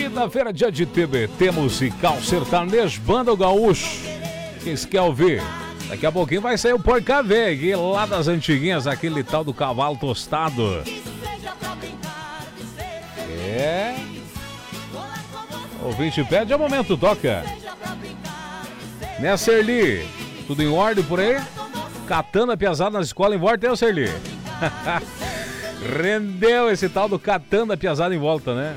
Quinta-feira, dia de TBT musical sertanejo, banda gaúcho. Quem se quer ouvir? Daqui a pouquinho vai sair o Porca Véia, lá das antiguinhas, aquele tal do cavalo tostado. É. Ouvinte pede, é o momento, toca. Né, Serli? Tudo em ordem por aí? Catando a piazada nas escolas em volta, é o Serli? Rendeu esse tal do catando a piazada em volta, né?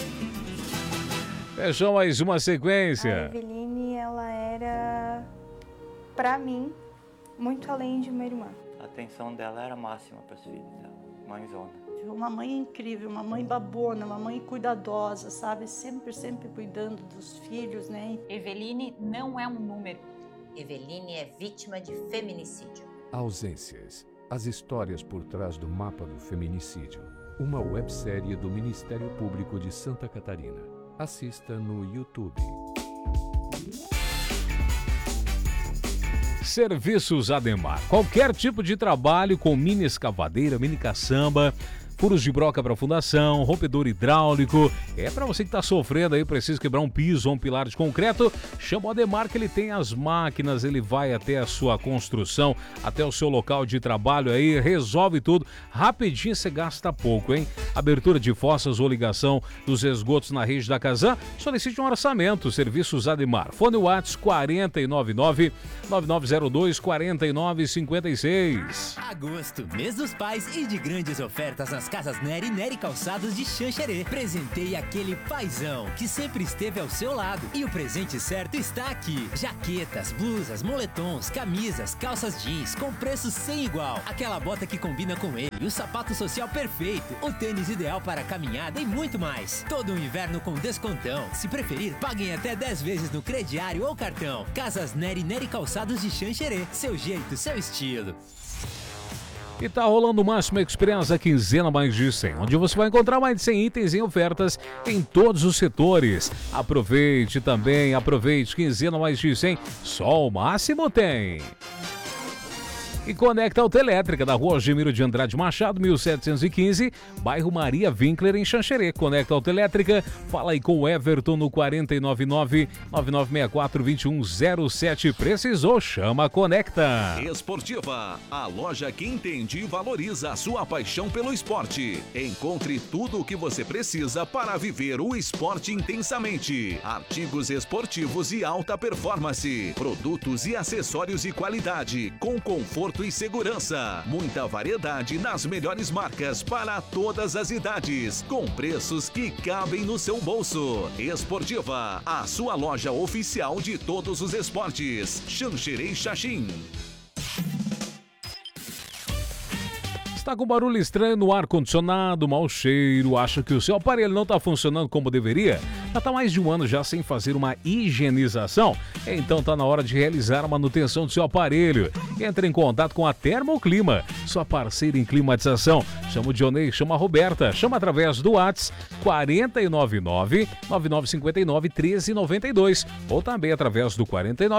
Fechou mais uma sequência. A Eveline, ela era, pra mim, muito além de uma irmã. A atenção dela era máxima para os filhos dela, mãezona. Uma mãe incrível, uma mãe babona, uma mãe cuidadosa, sabe? Sempre cuidando dos filhos, né? Eveline não é um número. Eveline é vítima de feminicídio. Ausências. As histórias por trás do mapa do feminicídio. Uma websérie do Ministério Público de Santa Catarina. Assista no YouTube. Serviços Ademar. Qualquer tipo de trabalho com mini escavadeira, mini caçamba, furos de broca para fundação, rompedor hidráulico. É para você que está sofrendo aí, precisa quebrar um piso ou um pilar de concreto, chama o Ademar que ele tem as máquinas, ele vai até a sua construção, até o seu local de trabalho aí, resolve tudo. Rapidinho, você gasta pouco, hein? Abertura de fossas ou ligação dos esgotos na rede da Casan, solicite um orçamento. Serviços Ademar. Fone WhatsApp 499-9902-4956. Agosto, mês dos pais e de grandes ofertas nas Casas Nery e Nery Calçados de Xanxerê. Presentei aquele paizão que sempre esteve ao seu lado. E o presente certo está aqui. Jaquetas, blusas, moletons, camisas, calças jeans com preço sem igual. Aquela bota que combina com ele, o sapato social perfeito, o tênis ideal para caminhada e muito mais. Todo o inverno com descontão. Se preferir, paguem até 10 vezes no crediário ou cartão. Casas Nery e Nery Calçados de Xanxerê. Seu jeito, seu estilo. E tá rolando o Máximo Experience, a quinzena mais de 100, onde você vai encontrar mais de 100 itens em ofertas em todos os setores. Aproveite, quinzena mais de 100, só o Máximo tem. E Conecta Autoelétrica, da Rua Gemiro de Andrade Machado, 1715, bairro Maria Winkler, em Xanxerê. Conecta Autoelétrica, fala aí com o Everton no 499-9964-2107. Precisou, chama Conecta. Esportiva, a loja que entende e valoriza a sua paixão pelo esporte. Encontre tudo o que você precisa para viver o esporte intensamente. Artigos esportivos e alta performance, produtos e acessórios de qualidade, com conforto e segurança. Muita variedade nas melhores marcas para todas as idades, com preços que cabem no seu bolso. Esportiva, a sua loja oficial de todos os esportes. Xanxerê Xaxim. Está com barulho estranho no ar-condicionado, mau cheiro, acha que o seu aparelho não está funcionando como deveria? Já está mais de um ano já sem fazer uma higienização? Então está na hora de realizar a manutenção do seu aparelho. Entre em contato com a Termoclima, sua parceira em climatização. Chama o Dionei, chama a Roberta, chama através do WhatsApp 499-9959-1392 ou também através do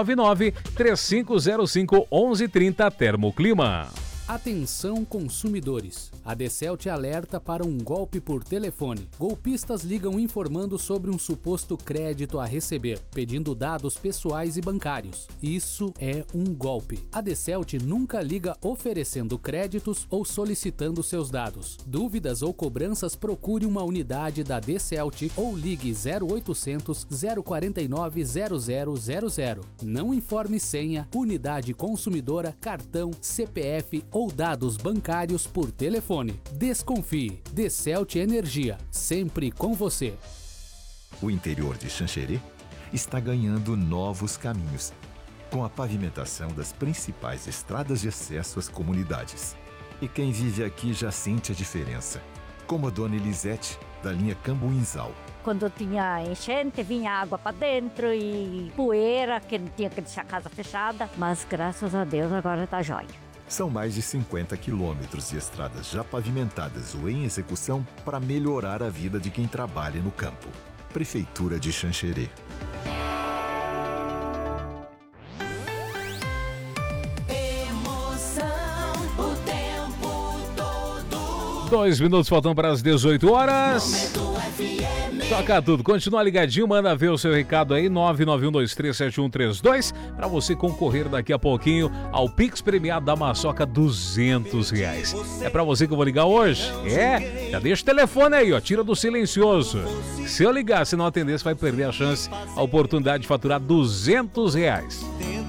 499-3505-1130 Termoclima. Atenção consumidores, a Decelt alerta para um golpe por telefone. Golpistas ligam informando sobre um suposto crédito a receber, pedindo dados pessoais e bancários. Isso é um golpe. A Decelt nunca liga oferecendo créditos ou solicitando seus dados. Dúvidas ou cobranças, procure uma unidade da Decelt ou ligue 0800 049 0000. Não informe senha, unidade consumidora, cartão, CPF ou dados bancários por telefone. Desconfie. Decelt Energia, sempre com você. O interior de Xanxerê está ganhando novos caminhos, com a pavimentação das principais estradas de acesso às comunidades. E quem vive aqui já sente a diferença, como a dona Elisete, da linha Cambuinzal. Quando tinha enchente, vinha água para dentro e poeira, que não tinha que deixar a casa fechada. Mas graças a Deus agora tá jóia. São mais de 50 quilômetros de estradas já pavimentadas ou em execução para melhorar a vida de quem trabalha no campo. Prefeitura de Xanxerê. Emoção, o tempo todo. 2 minutos faltam para as 18 horas. Momento FM. Toca tudo. Continua ligadinho, manda ver o seu recado aí, 991237132, para você concorrer daqui a pouquinho ao Pix premiado da Maçoca, R$200. É para você que eu vou ligar hoje? Já deixa o telefone aí, ó, tira do silencioso. Se eu ligar, se não atender, você vai perder a chance, a oportunidade de faturar R$200.